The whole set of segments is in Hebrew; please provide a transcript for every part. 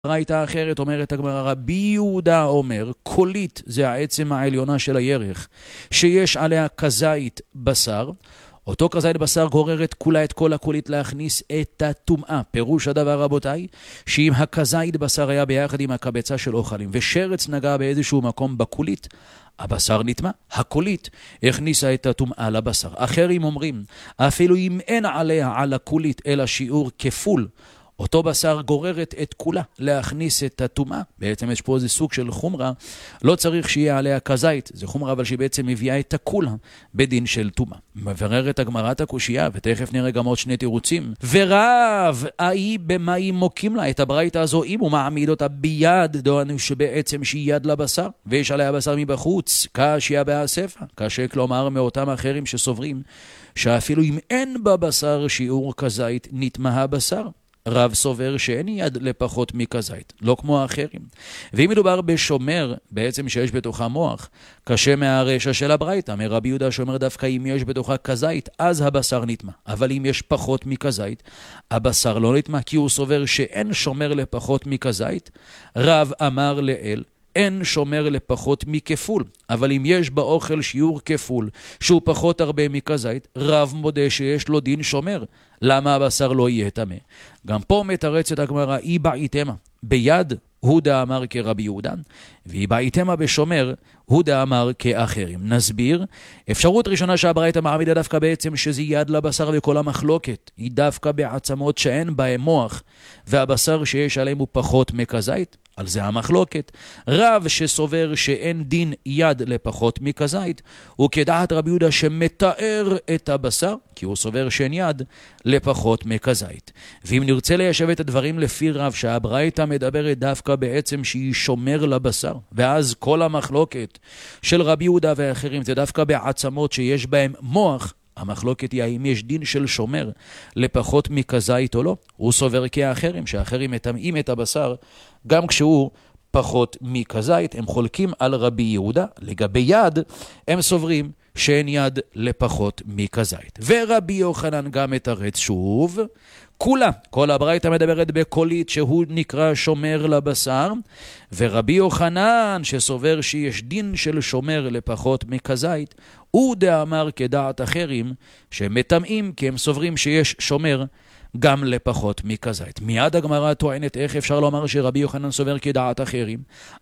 ברייתא אחרת אומרת הגמרא, רבי יהודה אומר, קולית זה העצם העליונה של הירך, שיש עליה כזית בשר, אותו כזית בשר גוררת כולה את כל הקולית להכניס את הטומאה. פירוש הדבר רבותיי, שאם הכזית בשר היה ביחד עם הקבצה של אוכלים, ושרץ נגע באיזשהו מקום בקולית, הבשר נטמא, הקולית הכניסה את הטומאה לבשר. אחרים אומרים, אפילו אם אין עליה על הקולית אלא שיעור כפול, אותו בשר גוררת את כולה להכניס את הטומאה. בעצם יש פה איזה סוג של חומרה, לא צריך שיהיה עליה כזית, זה חומרה אבל שהיא בעצם מביאה את הכולה בדין של טומאה. מבררת הגמרא את הקושייה, ותכף נראה גם עוד שני תירוצים. ורב, האי במאי מוקים לה את הברייתא הזו, אם הוא מעמיד אותה ביד, דענו שבעצם שהיא יד לבשר, ויש עליה בשר מבחוץ, קשיא באספא. קשה כלומר מאותם אחרים שסוברים, שאפילו אם אין בבשר שיעור כזית, נטמא הבשר. רב סובר שאין יד לפחות מכזית, לא כמו האחרים. ואם מדובר בשומר, בעצם שיש בתוכה מוח, קשה מהרשע של הברייתא, מרבי יהודה שאומר דווקא אם יש בתוכה כזית, אז הבשר נטמא. אבל אם יש פחות מכזית, הבשר לא נטמא, כי הוא סובר שאין שומר לפחות מכזית. רב אמר לאל, אין שומר לפחות מכפול, אבל אם יש באוכל שיעור כפול שהוא פחות הרבה מכזית, רב מודה שיש לו דין שומר. למה הבשר לא יהיה טמא? גם פה מתרצת הגמרא, אי בעיתמה ביד הוא דאמר כרבי יהודה, ואי בעיתמה בשומר הוא דאמר כאחרים. נסביר. אפשרות ראשונה שהברייתא מעמידה דווקא בעצם שזה יד לבשר, וכל המחלוקת היא דווקא בעצמות שאין בהם מוח, והבשר שיש עליהם הוא פחות מכזית. על זה המחלוקת. רב שסובר שאין דין יד לפחות מכזית, הוא כדעת רבי יהודה שמתאר את הבשר, כי הוא סובר שאין יד לפחות מכזית. ואם נרצה ליישב את הדברים לפי רב, שהברייתא מדברת דווקא בעצם שהיא שומר לבשר, ואז כל המחלוקת של רבי יהודה ואחרים זה דווקא בעצמות שיש בהם מוח, המחלוקת היא האם יש דין של שומר לפחות מכזית או לא. הוא סובר כאחרים, שאחרים מטמאים את הבשר גם כשהוא פחות מכזית. הם חולקים על רבי יהודה. לגבי יד, הם סוברים שאין יד לפחות מכזית. ורבי יוחנן גם מתרץ שוב, כולה, כל הברייתא מדברת בקולית שהוא נקרא שומר לבשר, ורבי יוחנן שסובר שיש דין של שומר לפחות מכזית, הוא דאמר כדעת אחרים שמטמאים, כי הם סוברים שיש שומר גם לפחות מכזית. מיד הגמרא טוענת איך אפשר לומר שרבי יוחנן סובר כדעת אחרים.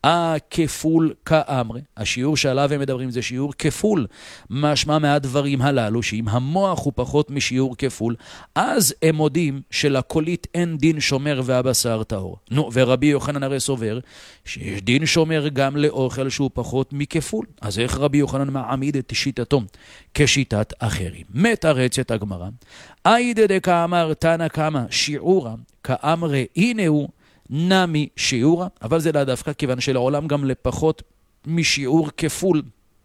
כפול כאמרי, השיעור שעליו הם מדברים זה שיעור כפול, משמע מהדברים הללו שאם המוח הוא פחות משיעור כפול, אז הם מודים שלקולית אין דין שומר והבשר טהור. ורבי יוחנן הרי סובר שיש דין שומר גם לאוכל שהוא פחות מכפול. אז איך רבי יוחנן מעמיד את שיטתו כשיטת אחרים? מתרצת הגמרא, איידה דקאמר תנא קמא שיעורא כאמרי הנה הוא נמי שיעורא, אבל זה לא דווקא, כיוון שלעולם גם לפחות משיעור כפול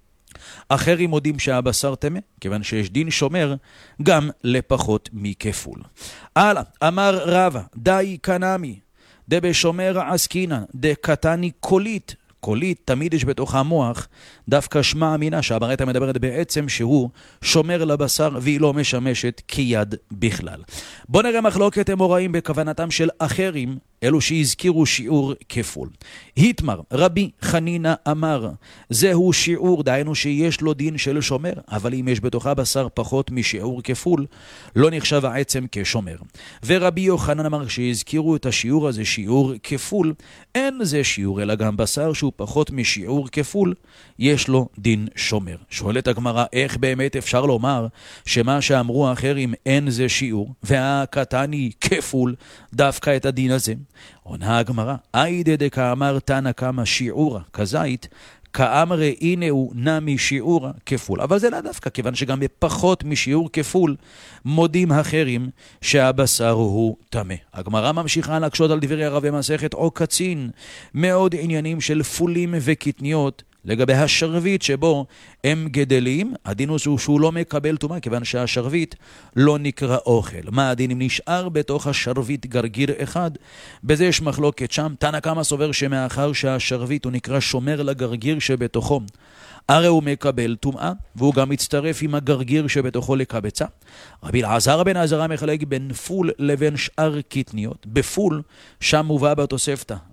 אחרים מודים שהבשר טמא, כיוון שיש דין שומר גם לפחות מכפול. הלאה, אמר רבא די קנמי דבשומר עסקינן דקתני קולית. קולית תמיד יש בתוך המוח דווקא שמע אמינה, שהברייתא מדברת בעצם שהוא שומר לבשר והיא לא משמשת כיד בכלל. בוא נראה מחלוקת אמוראים בכוונתם של אחרים, אלו שהזכירו שיעור כפול. היתמר רבי חנינא אמר, זהו שיעור, דהיינו שיש לו דין של שומר, אבל אם יש בתוכה בשר פחות משיעור כפול, לא נחשב העצם כשומר. ורבי יוחנן אמר שהזכירו את השיעור הזה שיעור כפול, אין זה שיעור אלא גם בשר שהוא פחות משיעור כפול, יש לו דין שומר. שואלת הגמרא, איך באמת אפשר לומר שמה שאמרו האחרים אין זה שיעור, והקטני כפול דווקא את הדין הזה? עונה הגמרא, איידה דקאמר תנא קמא שיעורא כזית, כאמרי הנה הוא נמי שיעורא כפול. אבל זה לא דווקא, כיוון שגם בפחות משיעור כפול מודים אחרים שהבשר הוא טמא. הגמרא ממשיכה להקשות על דברי הרב במסכת עוקצין, מאוד עניינים של פולים וקטניות לגבי השרביט שבו הם גדלים, הדין הוא שהוא לא מקבל טומאה, כיוון שהשרביט לא נקרא אוכל. מה הדין אם נשאר בתוך השרביט גרגיר אחד? בזה יש מחלוקת שם. תנא קמא סובר שמאחר שהשרביט הוא נקרא שומר לגרגיר שבתוכו, הרי הוא מקבל טומאה, והוא גם מצטרף עם הגרגיר שבתוכו לקבצה. רבי אלעזר בן עזרא מחלק בין פול לבין שאר קטניות. בפול, שם מובא בתוספתא,